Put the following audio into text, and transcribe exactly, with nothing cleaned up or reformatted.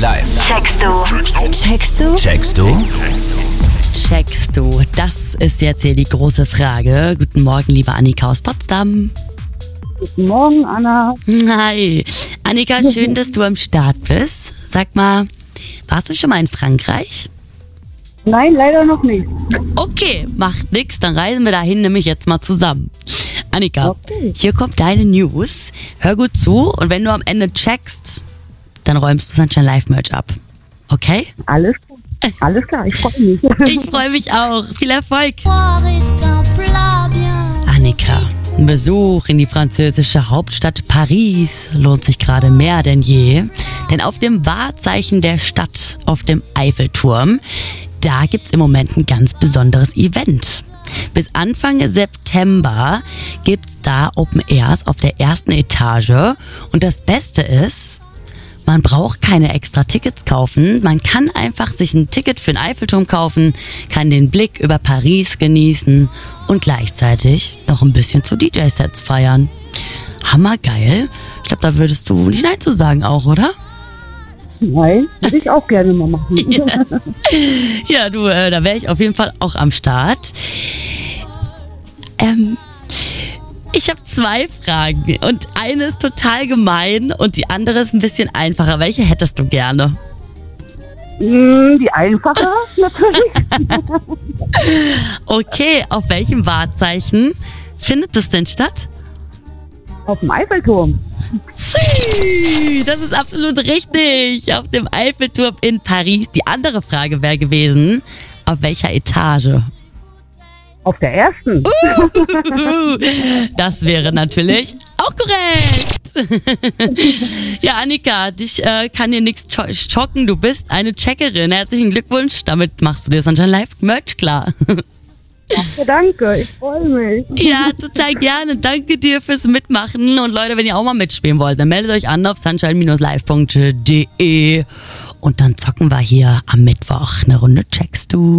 Live. Checkst du? Checkst du? Checkst du? Checkst du? Das ist jetzt hier die große Frage. Guten Morgen, liebe Annika aus Potsdam. Guten Morgen, Anna. Hi. Annika, schön, dass du am Start bist. Sag mal, warst du schon mal in Frankreich? Nein, leider noch nicht. Okay, macht nix, dann reisen wir dahin nämlich jetzt mal zusammen. Annika, Okay. hier kommt deine News. Hör gut zu und wenn du am Ende checkst, dann räumst du Sunshine Live Merch ab. Okay? Alles klar. Alles klar, ich freue mich. Ich freue mich auch. Viel Erfolg. Annika, ein Besuch in die französische Hauptstadt Paris lohnt sich gerade mehr denn je. Denn auf dem Wahrzeichen der Stadt, auf dem Eiffelturm, da gibt's im Moment ein ganz besonderes Event. Bis Anfang September gibt's da Open Airs auf der ersten Etage. Und das Beste ist, man braucht keine extra Tickets kaufen. Man kann einfach sich ein Ticket für den Eiffelturm kaufen, kann den Blick über Paris genießen und gleichzeitig noch ein bisschen zu D J-Sets feiern. Hammergeil. Ich glaube, da würdest du nicht Nein zu sagen auch, oder? Nein, würde ich auch gerne mal machen. Ja, ja du, äh, da wäre ich auf jeden Fall auch am Start. Ähm, ich habe zwei Fragen und eine ist total gemein und die andere ist ein bisschen einfacher. Welche hättest du gerne? Mm, Die einfache natürlich. Okay, auf welchem Wahrzeichen findet das denn statt? Auf dem Eiffelturm. Sü, das ist absolut richtig. Auf dem Eiffelturm in Paris. Die andere Frage wäre gewesen, auf welcher Etage? Auf der ersten. Das wäre natürlich auch korrekt. Ja, Annika, dich äh, kann dir nichts schocken. Du bist eine Checkerin. Herzlichen Glückwunsch. Damit machst du dir Sunshine Live Merch klar. Danke, danke, ich freue mich. Ja, total gerne. Danke dir fürs Mitmachen. Und Leute, wenn ihr auch mal mitspielen wollt, dann meldet euch an auf sunshine live punkt de und dann zocken wir hier am Mittwoch eine Runde Checkst du.